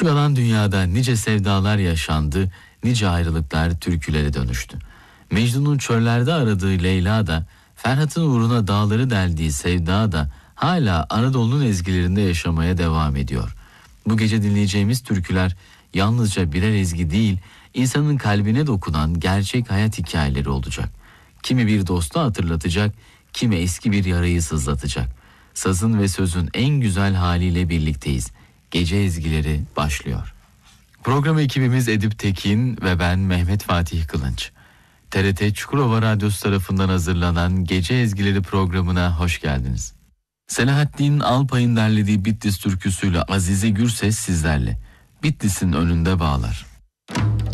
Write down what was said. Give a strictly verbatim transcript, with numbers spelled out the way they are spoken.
Şu yalan dünyada nice sevdalar yaşandı, nice ayrılıklar türkülere dönüştü. Mecnun'un çöllerde aradığı Leyla da, Ferhat'ın uğruna dağları deldiği Sevda da hala Anadolu'nun ezgilerinde yaşamaya devam ediyor. Bu gece dinleyeceğimiz türküler yalnızca birer ezgi değil, insanın kalbine dokunan gerçek hayat hikayeleri olacak. Kimi bir dostu hatırlatacak, kimi eski bir yarayı sızlatacak. Sazın ve sözün en güzel haliyle birlikteyiz. Gece ezgileri başlıyor. Program ekibimiz Edip Tekin ve ben Mehmet Fatih Kılınç. T R T Çukurova Radyosu tarafından hazırlanan Gece Ezgileri programına hoş geldiniz. Selahattin Alpay'ın derlediği Bitlis türküsüyle Azize Gürses sizlerle. Bitlis'in önünde bağlar.